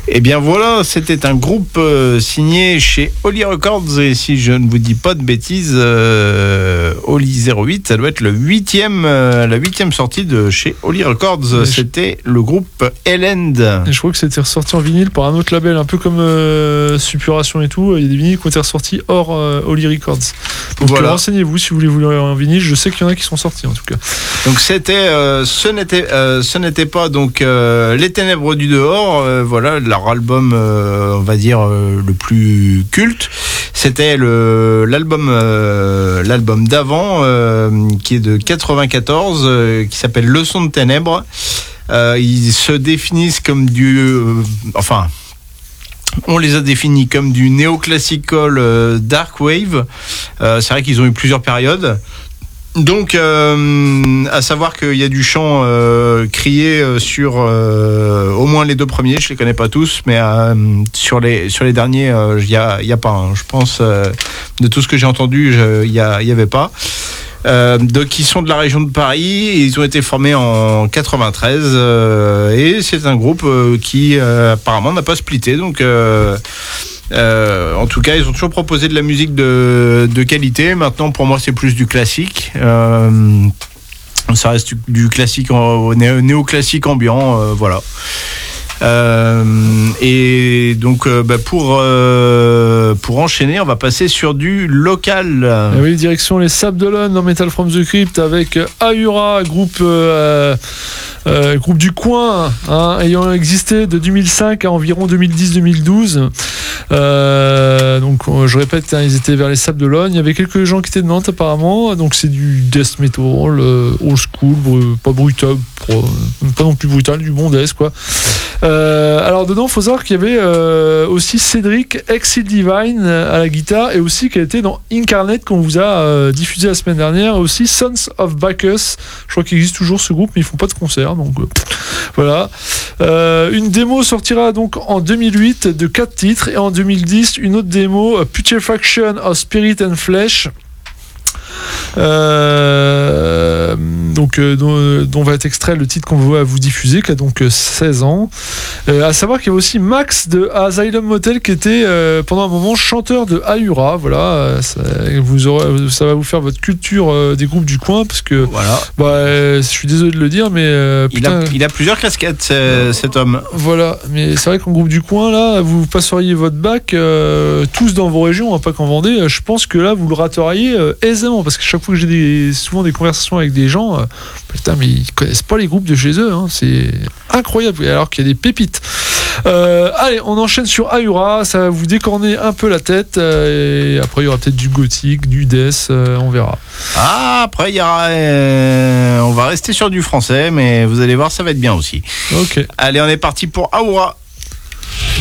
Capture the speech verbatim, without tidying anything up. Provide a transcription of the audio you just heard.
Eh bien voilà, c'était un groupe euh, signé chez Holly Records, et si je ne vous dis pas de bêtises, euh, Holly zéro huit, ça doit être le huitième, euh, la huitième sortie de chez Holly Records. Ouais, c'était je... le groupe Elend. Et je crois que c'était ressorti en vinyle par un autre label, un peu comme euh, Suppuration et tout. Il y a des vinyles qui ont été ressortis hors euh, Holly Records. Donc voilà. Renseignez-vous si vous voulez vous lire un vinyle. Je sais qu'il y en a qui sont sortis en tout cas. Donc c'était, euh, ce n'était, euh, ce n'était pas donc euh, Les Ténèbres du dehors. Euh, voilà leur album, euh, on va dire euh, le plus culte. C'était le l'album, euh, l'album d'avant euh, qui est de quatre-vingt-quatorze, euh, qui s'appelle Leçon de ténèbres. Euh, ils se définissent comme du, euh, enfin. On les a définis comme du néoclassical euh, dark wave. Euh, c'est vrai qu'ils ont eu plusieurs périodes. Donc, euh, à savoir qu'il y a du chant euh, crié sur euh, au moins les deux premiers. Je les connais pas tous, mais euh, sur les sur les derniers, il euh, y a il y a pas. Hein. Je pense euh, de tout ce que j'ai entendu, il y a il y avait pas. Euh, donc ils sont de la région de Paris, et ils ont été formés en quatre-vingt-treize, euh, et c'est un groupe euh, qui euh, apparemment n'a pas splitté, donc euh, euh, en tout cas ils ont toujours proposé de la musique de, de qualité. Maintenant pour moi c'est plus du classique, euh, ça reste du, du classique, néoclassique ambiant, euh, voilà. Euh, et donc euh, bah pour euh, pour enchaîner, on va passer sur du local. Et oui, direction les Sables d'Olonne dans Metal from the Crypt avec Ahura, groupe euh, euh, groupe du coin, hein, ayant existé de deux mille cinq à environ deux mille dix deux mille douze. Euh, donc je répète, hein, ils étaient vers les Sables d'Olonne. Il y avait quelques gens qui étaient de Nantes apparemment. Donc c'est du death metal, euh, old school, pas brutal, pas non plus brutal, du bon death quoi. Euh, alors dedans, il faut savoir qu'il y avait euh, aussi Cédric ex Divine à la guitare, et aussi qui a été dans Incarnate qu'on vous a euh, diffusé la semaine dernière, et aussi Sons of Bacchus. Je crois qu'il existe toujours ce groupe, mais ils font pas de concert, donc euh, voilà. Euh, une démo sortira donc en deux mille huit de quatre titres, et en deux mille dix une autre démo, Putrefaction of Spirit and Flesh. Euh, donc euh, dont, dont va être extrait le titre qu'on va vous diffuser, qui a donc seize ans. Euh, à savoir qu'il y a aussi Max de Asylum Motel qui était euh, pendant un moment chanteur de Ahura. Voilà, ça, vous aurez, ça va vous faire votre culture euh, des groupes du coin, parce que voilà. Bah, euh, je suis désolé de le dire, mais euh, il, a, il a plusieurs casquettes, euh, cet homme. Voilà, mais c'est vrai qu'en groupe du coin là, vous passeriez votre bac euh, tous dans vos régions, hein, pas qu'en Vendée. Je pense que là vous le rateriez euh, aisément, parce que chaque fois que j'ai des, souvent des conversations avec des gens, euh, putain, mais ils connaissent pas les groupes de chez eux, hein, c'est incroyable, alors qu'il y a des pépites. Euh, allez, on enchaîne sur Ahura, ça va vous décorner un peu la tête, euh, et après il y aura peut-être du gothique, du death, euh, on verra. Ah, après il y aura, euh, on va rester sur du français, mais vous allez voir, ça va être bien aussi. Ok. Allez, on est parti pour Ahura.